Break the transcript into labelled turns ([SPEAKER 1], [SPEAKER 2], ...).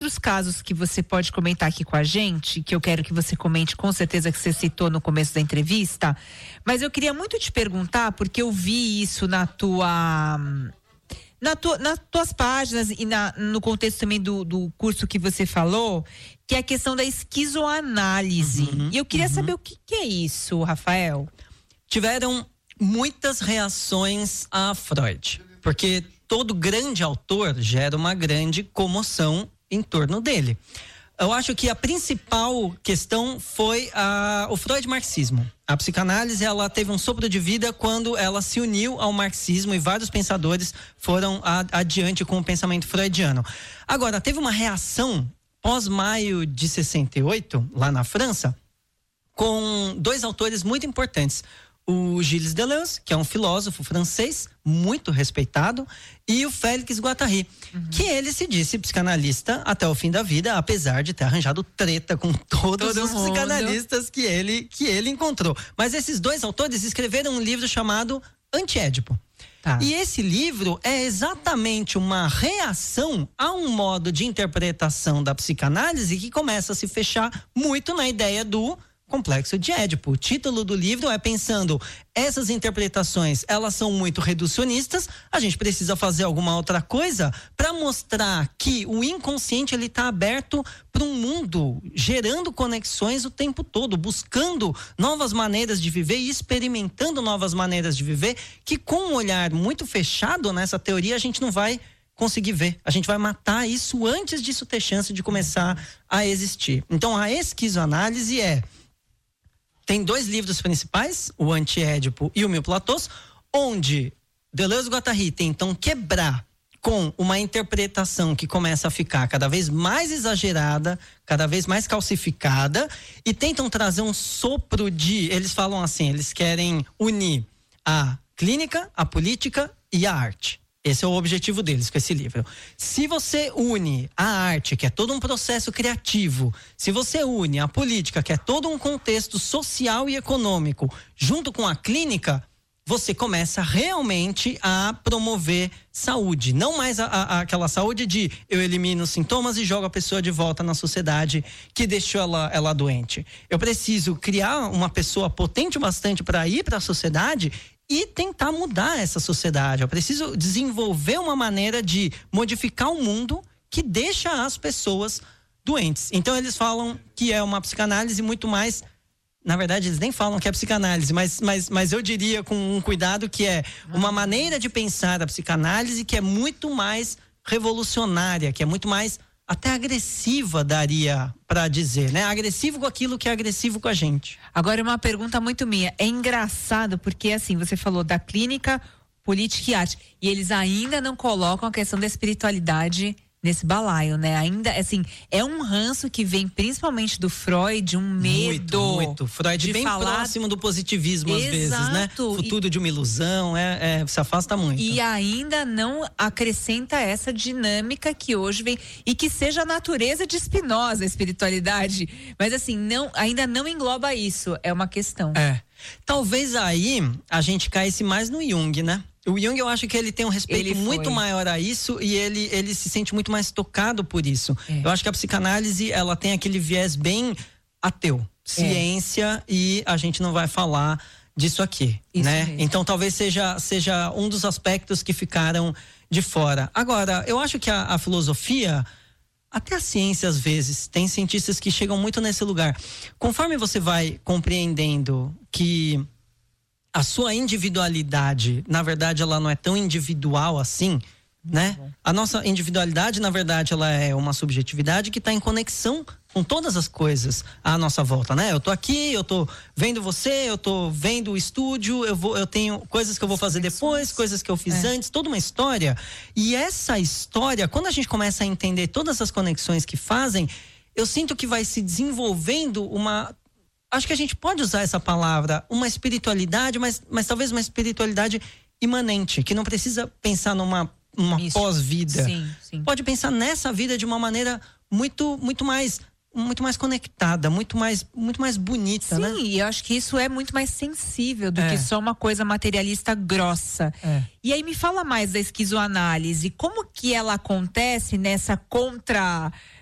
[SPEAKER 1] outros casos que você pode comentar aqui com a gente, que eu quero que você comente, com certeza que você citou no começo da entrevista, mas eu queria muito te perguntar, porque eu vi isso nas tuas páginas e no contexto também do curso que você falou, que é a questão da esquizoanálise. E eu queria saber o que é isso, Rafael.
[SPEAKER 2] Tiveram muitas reações a Freud, porque todo grande autor gera uma grande comoção em torno dele. Eu acho que a principal questão foi o freud-marxismo. A psicanálise, ela teve um sopro de vida quando ela se uniu ao marxismo e vários pensadores foram adiante com o pensamento freudiano. Agora, teve uma reação pós-maio de 68, lá na França, com dois autores muito importantes. O Gilles Deleuze, que é um filósofo francês muito respeitado, e o Félix Guattari, que ele se disse psicanalista até o fim da vida, apesar de ter arranjado treta com todos os psicanalistas que ele encontrou. Mas esses dois autores escreveram um livro chamado Anti-Édipo. Tá. E esse livro é exatamente uma reação a um modo de interpretação da psicanálise que começa a se fechar muito na ideia do Complexo de Édipo. O título do livro é pensando, essas interpretações, elas são muito reducionistas, a gente precisa fazer alguma outra coisa para mostrar que o inconsciente ele está aberto para um mundo gerando conexões o tempo todo, buscando novas maneiras de viver e experimentando novas maneiras de viver, que com um olhar muito fechado nessa teoria a gente não vai conseguir ver. A gente vai matar isso antes disso ter chance de começar a existir. Então a esquizoanálise tem dois livros principais, o Anti-Édipo e o Mil Platôs, onde Deleuze e Guattari tentam quebrar com uma interpretação que começa a ficar cada vez mais exagerada, cada vez mais calcificada, e tentam trazer um sopro eles falam assim, eles querem unir a clínica, a política e a arte. Esse é o objetivo deles com esse livro. Se você une a arte, que é todo um processo criativo, se você une a política, que é todo um contexto social e econômico, junto com a clínica, você começa realmente a promover saúde. Não mais aquela saúde de eu elimino os sintomas e jogo a pessoa de volta na sociedade que deixou ela doente. Eu preciso criar uma pessoa potente bastante para ir para a sociedade e tentar mudar essa sociedade. Eu preciso desenvolver uma maneira de modificar o mundo que deixa as pessoas doentes. Então eles falam que é uma psicanálise muito mais... Na verdade, eles nem falam que é psicanálise, mas eu diria com um cuidado que é uma maneira de pensar a psicanálise que é muito mais revolucionária, que é muito mais até agressiva, daria para dizer, né? Agressivo com aquilo que é agressivo com a gente.
[SPEAKER 1] Agora, uma pergunta muito minha. É engraçado porque, assim, você falou da clínica, política e arte, e eles ainda não colocam a questão da espiritualidade nesse balaio, né? Ainda, assim, é um ranço que vem principalmente do Freud, um medo.
[SPEAKER 2] Muito. Freud bem próximo do positivismo, às vezes, né? Futuro de uma ilusão, se afasta muito.
[SPEAKER 1] E ainda não acrescenta essa dinâmica que hoje vem, e que seja a natureza de Spinoza, a espiritualidade. Mas, assim, ainda não engloba isso, é uma questão.
[SPEAKER 2] Talvez aí a gente caísse mais no Jung, né? O Jung, eu acho que ele tem um respeito muito maior a isso e ele se sente muito mais tocado por isso. Eu acho que a psicanálise, ela tem aquele viés bem ateu. Ciência e a gente não vai falar disso aqui, isso né? Mesmo. Então talvez seja um dos aspectos que ficaram de fora. Agora, eu acho que a filosofia, até a ciência às vezes, tem cientistas que chegam muito nesse lugar. Conforme você vai compreendendo que a sua individualidade, na verdade, ela não é tão individual assim, né? A nossa individualidade, na verdade, ela é uma subjetividade que está em conexão com todas as coisas à nossa volta, né? Eu tô aqui, eu tô vendo você, eu tô vendo o estúdio, eu tenho coisas que eu vou fazer depois, coisas que eu fiz antes, toda uma história. E essa história, quando a gente começa a entender todas as conexões que fazem, eu sinto que vai se desenvolvendo acho que a gente pode usar essa palavra, uma espiritualidade, mas talvez uma espiritualidade imanente, que não precisa pensar numa pós-vida. Sim. Pode pensar nessa vida de uma maneira muito mais conectada, muito mais bonita, né?
[SPEAKER 1] Sim, e eu acho que isso é muito mais sensível do que só uma coisa materialista grossa. E aí me fala mais da esquizoanálise, como que ela acontece nessa